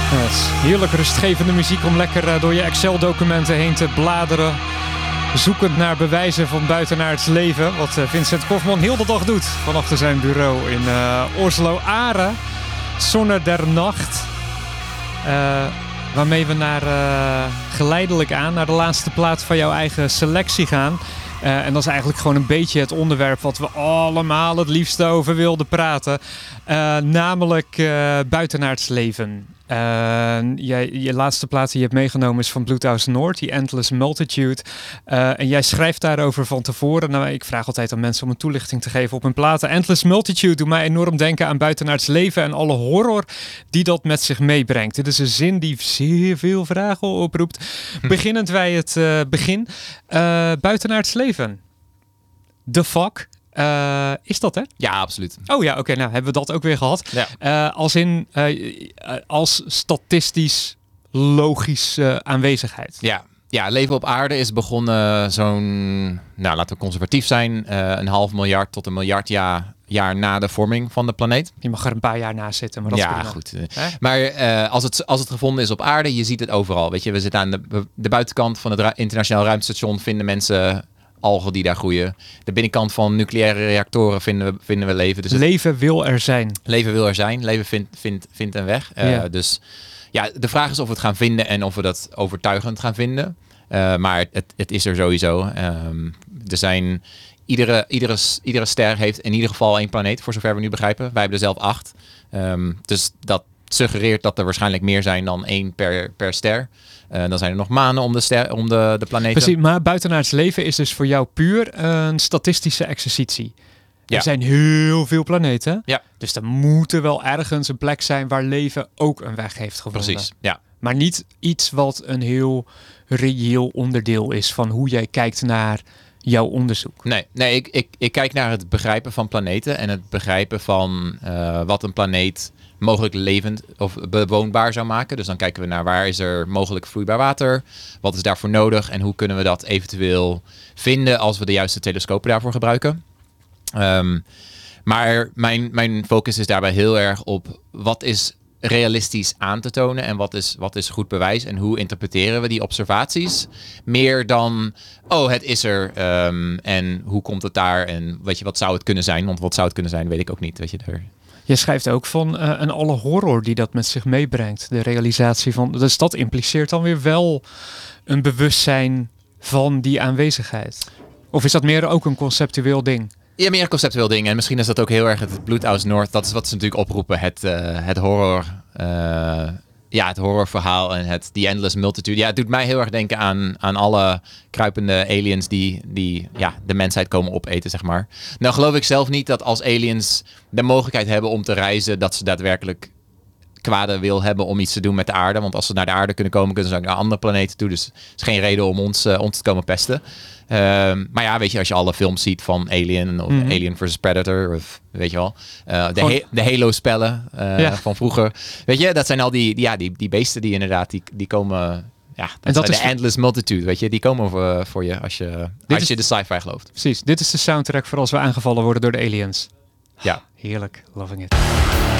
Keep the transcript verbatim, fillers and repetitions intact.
Dat is heerlijk rustgevende muziek om lekker uh, door je Excel-documenten heen te bladeren. Zoekend naar bewijzen van buitenaards leven. Wat uh, Vincent Kofman heel de dag doet. Van achter zijn bureau in uh, Oslo. Are, Sonne der Nacht. Uh, waarmee we naar, uh, geleidelijk aan naar de laatste plaats van jouw eigen selectie gaan. Uh, en dat is eigenlijk gewoon een beetje het onderwerp wat we allemaal het liefst over wilden praten. Uh, namelijk uh, buitenaards leven. Uh, jij, je laatste plaat die je hebt meegenomen is van Bloedhuis Noord, die Endless Multitude. Uh, en jij schrijft daarover van tevoren. Nou, ik vraag altijd aan mensen om een toelichting te geven op hun platen. Endless Multitude doet mij enorm denken aan buitenaards leven en alle horror die dat met zich meebrengt. Dit is een zin die zeer veel vragen oproept. Hm. Beginnend bij het uh, begin. Uh, buitenaards leven. The fuck? Uh, is dat, hè? Ja, absoluut. Oh ja, oké. Okay, nou hebben we dat ook weer gehad. Ja. Uh, als in, uh, als statistisch logische aanwezigheid. Ja. Ja, leven op aarde is begonnen zo'n, nou laten we conservatief zijn, uh, een half miljard tot een miljard jaar, jaar na de vorming van de planeet. Je mag er een paar jaar naast zitten, maar dat is ja, goed. Hè? Maar uh, als, het, als het gevonden is op aarde, je ziet het overal. Weet je, we zitten aan de, de buitenkant van het ru- internationaal ruimtestation, vinden mensen algen die daar groeien. De binnenkant van nucleaire reactoren vinden we, vinden we leven. Dus het, leven wil er zijn. Leven wil er zijn. Leven vindt vind, vind een weg. Uh, ja. Dus ja, de vraag is of we het gaan vinden en of we dat overtuigend gaan vinden. Uh, maar het, het is er sowieso. Um, er zijn iedere, iedere, iedere ster heeft in ieder geval één planeet, voor zover we nu begrijpen. Wij hebben er zelf acht. Um, dus dat suggereert dat er waarschijnlijk meer zijn dan één per, per ster. Uh, dan zijn er nog manen om de, ster, om de, de planeten. Precies, maar buitenaards leven is dus voor jou puur een statistische exercitie. Ja. Er zijn heel veel planeten. Ja. Dus er moet er wel ergens een plek zijn waar leven ook een weg heeft gevonden. Precies, ja. Maar niet iets wat een heel reëel onderdeel is van hoe jij kijkt naar jouw onderzoek. Nee, nee ik, ik, ik kijk naar het begrijpen van planeten en het begrijpen van uh, wat een planeet mogelijk levend of bewoonbaar zou maken. Dus dan kijken we naar waar is er mogelijk vloeibaar water, wat is daarvoor nodig en hoe kunnen we dat eventueel vinden als we de juiste telescopen daarvoor gebruiken. Um, maar mijn, mijn focus is daarbij heel erg op wat is realistisch aan te tonen en wat is, wat is goed bewijs en hoe interpreteren we die observaties. Meer dan, oh, het is er um, en hoe komt het daar en weet je, wat zou het kunnen zijn? Want wat zou het kunnen zijn, weet ik ook niet. Weet je, er... Je schrijft ook van uh, een alle horror die dat met zich meebrengt. De realisatie van, dus dat impliceert dan weer wel een bewustzijn van die aanwezigheid. Of is dat meer ook een conceptueel ding? Ja, meer een conceptueel ding. En misschien is dat ook heel erg het Bloedhuis Noord. Dat is wat ze natuurlijk oproepen. Het, uh, het horror... Uh, ja, het horrorverhaal en het The Endless Multitude. Ja, het doet mij heel erg denken aan, aan alle kruipende aliens die, die ja, de mensheid komen opeten, zeg maar. Nou geloof ik zelf niet dat als aliens de mogelijkheid hebben om te reizen, dat ze daadwerkelijk kwade wil hebben om iets te doen met de aarde. Want als ze naar de aarde kunnen komen, kunnen ze ook naar andere planeten toe. Dus er is geen reden om ons, uh, ons te komen pesten. Uh, maar ja, weet je, als je alle films ziet van Alien of mm-hmm. Alien versus Predator, of weet je wel, uh, de, he- de Halo-spellen uh, ja. van vroeger. Weet je, dat zijn al die, ja, die, die beesten die inderdaad, die, die komen... Ja, dat, en dat is de Endless Multitude, weet je. Die komen voor, voor je als je, als is, je de sci-fi gelooft. Precies, dit is de soundtrack voor als we aangevallen worden door de aliens. Ja. Heerlijk, loving it.